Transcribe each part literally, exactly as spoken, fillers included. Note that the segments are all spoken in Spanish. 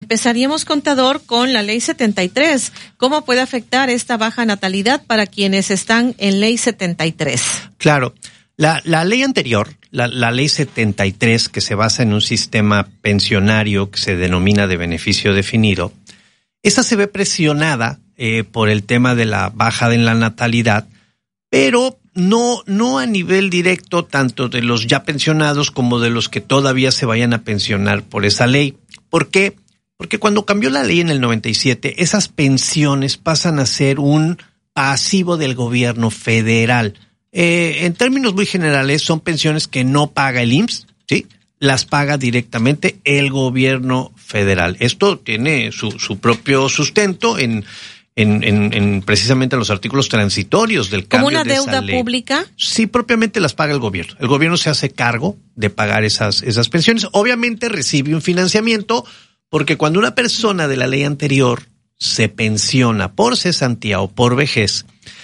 empezaríamos, contador, con la ley setenta y tres. ¿Cómo puede afectar esta baja natalidad para quienes están en ley setenta y tres? Claro, la, la ley anterior, la, la ley setenta y tres, que se basa en un sistema pensionario que se denomina de beneficio definido, esa se ve presionada eh, por el tema de la baja en la natalidad, pero no, no a nivel directo tanto de los ya pensionados como de los que todavía se vayan a pensionar por esa ley. ¿Por qué? Porque cuando cambió la ley en el noventa y siete, esas pensiones pasan a ser un pasivo del gobierno federal. Eh, en términos muy generales, son pensiones que no paga el I M S S, ¿sí? Las paga directamente el gobierno federal. Esto tiene su, su propio sustento en, en, en, en precisamente los artículos transitorios del cambio de esa ley. ¿Como una deuda pública? Sí, propiamente las paga el gobierno. El gobierno se hace cargo de pagar esas, esas pensiones. Obviamente recibe un financiamiento, porque cuando una persona de la ley anterior se pensiona por cesantía o por vejez,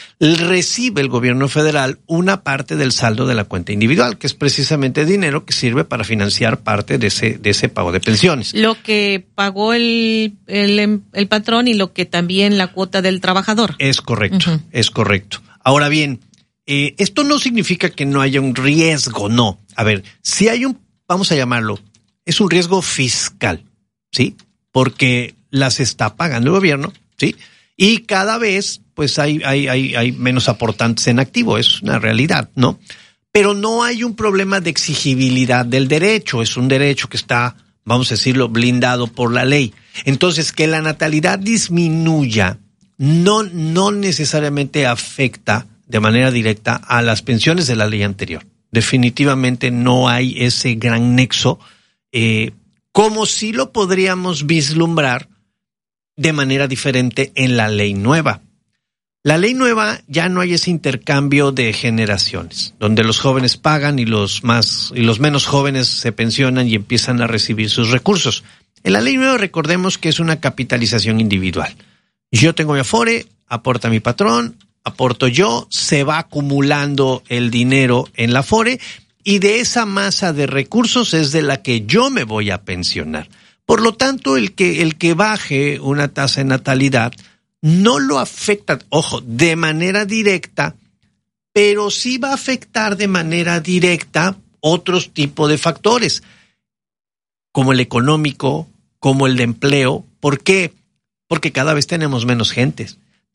recibe el gobierno federal una parte del saldo de la cuenta individual, que es precisamente dinero que sirve para financiar parte de ese, de ese pago de pensiones. Lo que pagó el, el, el patrón y lo que también la cuota del trabajador. Es correcto, uh-huh. es correcto. Ahora bien, eh, esto no significa que no haya un riesgo, no. A ver, si hay un, vamos a llamarlo, es un riesgo fiscal, ¿sí? Porque las está pagando el gobierno, ¿sí? Y cada vez, pues, hay, hay, hay, hay menos aportantes en activo, es una realidad, ¿no? Pero no hay un problema de exigibilidad del derecho, es un derecho que está, vamos a decirlo, blindado por la ley. Entonces, que la natalidad disminuya no, no necesariamente afecta de manera directa a las pensiones de la ley anterior. Definitivamente no hay ese gran nexo, eh, como si lo podríamos vislumbrar de manera diferente en la ley nueva. La ley nueva ya no hay ese intercambio de generaciones, donde los jóvenes pagan y los más y los menos jóvenes se pensionan y empiezan a recibir sus recursos. En la ley nueva, recordemos que es una capitalización individual. Yo tengo mi Afore, aporta mi patrón, aporto yo, se va acumulando el dinero en la Afore y de esa masa de recursos es de la que yo me voy a pensionar. Por lo tanto, el que, el que baje una tasa de natalidad no lo afecta, ojo, de manera directa, pero sí va a afectar de manera directa otros tipos de factores, como el económico, como el de empleo. ¿Por qué? Porque cada vez tenemos menos gente,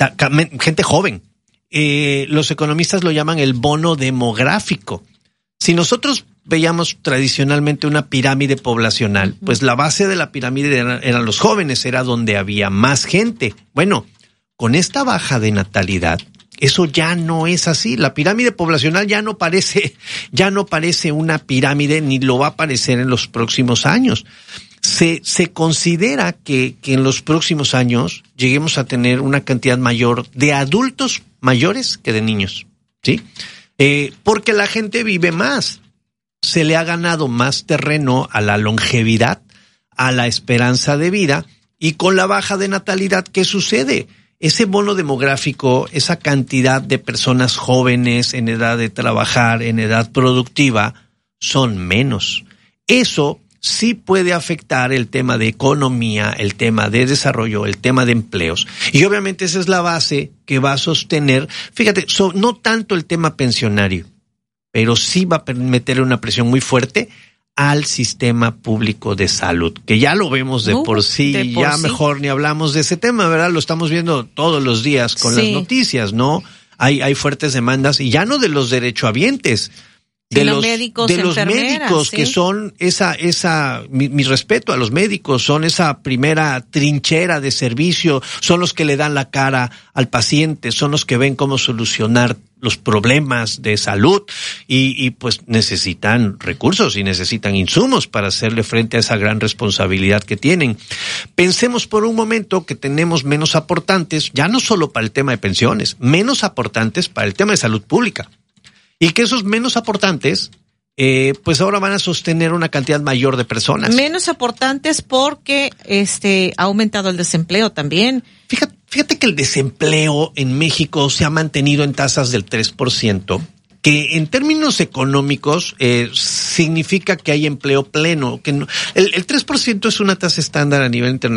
gente joven. Eh, los economistas lo llaman el bono demográfico. Si nosotros veíamos tradicionalmente una pirámide poblacional, pues la base de la pirámide eran, eran los jóvenes, era donde había más gente. Bueno, con esta baja de natalidad, eso ya no es así. La pirámide poblacional ya no parece, ya no parece una pirámide, ni lo va a parecer en los próximos años. Se, se considera que, que en los próximos años lleguemos a tener una cantidad mayor de adultos mayores que de niños, ¿sí? Eh, porque la gente vive más. Se le ha ganado más terreno a la longevidad, a la esperanza de vida, y con la baja de natalidad, ¿qué sucede? Ese bono demográfico, esa cantidad de personas jóvenes en edad de trabajar, en edad productiva, son menos. Eso sí puede afectar el tema de economía, el tema de desarrollo, el tema de empleos. Y obviamente esa es la base que va a sostener, fíjate, so, no tanto el tema pensionario, pero sí va a meter una presión muy fuerte al sistema público de salud, que ya lo vemos de uh, por sí, de por ya sí. Mejor ni hablamos de ese tema, ¿verdad? Lo estamos viendo todos los días con sí. las noticias, ¿no? Hay, hay fuertes demandas, y ya no de los derechohabientes, de los, médicos, de los médicos, ¿sí? Que son esa, esa, mi, mi respeto a los médicos, son esa primera trinchera de servicio, son los que le dan la cara al paciente, son los que ven cómo solucionar los problemas de salud y, y pues necesitan recursos y necesitan insumos para hacerle frente a esa gran responsabilidad que tienen. Pensemos por un momento que tenemos menos aportantes, ya no solo para el tema de pensiones, menos aportantes para el tema de salud pública. Y que esos menos aportantes, eh, pues ahora van a sostener una cantidad mayor de personas. Menos aportantes porque este ha aumentado el desempleo también. Fíjate, fíjate que el desempleo en México se ha mantenido en tasas del tres por ciento, que en términos económicos eh, significa que hay empleo pleno. Que no, el, el tres por ciento es una tasa estándar a nivel internacional.